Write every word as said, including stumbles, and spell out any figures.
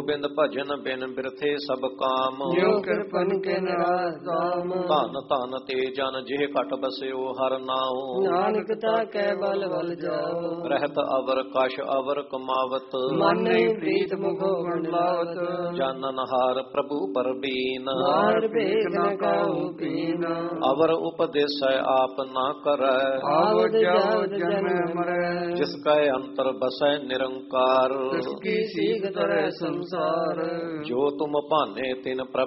ਗੋਬਿੰਦ ਭਜਨ ਬਿਨ ਬਿਰਥੇ ਸਭ ਕਾਮ। ਜੋ ਕਿਰਪਨ ਕੇ ਨਿਰਾਸ ਦਾਮ। ਧਨ ਧਨ ਤੇ ਜਨ ਜਿਹ ਘਟ ਬਸਿਓ ਹਰ ਨਾਉ। ਨਾਨਕ ਤਾ ਕੈ ਬਲ ਬਲ ਜਾਓ। ਰਹਿਤ ਅਵਰ ਕਛ ਅਵਰ ਕਮਾਵਤ। ਮਨ ਨਹੀਂ ਪ੍ਰੀਤ ਮੁਖੋ ਮੰਡਲਾਵਤ। ਜਾਨਨ ਹਾਰ ਪ੍ਰਭੂ ਪਰਬੀਨ। ਮਾਰ ਭੇਖ ਨ ਕਾਹੂ ਪੀਨ। ਅਵਰ ਉਪਦੇਸੈ ਆਪ ਨਾ ਕਰੈ। ਆਵਤ ਜਾਵਤ ਜਨਮ ਮਰੈ। ਜਿਸ ਕੈ ਅੰਤਰ ਬਸੈ ਨਿਰੰਕਾਰ। ਤਿਸ ਕੀ ਸੀਖ ਤਰੈ ਸੰਸਾਰ। ਜੋ ਤੁਮ ਭਾਨੇ ਤਿਨ ਪ੍ਰਭ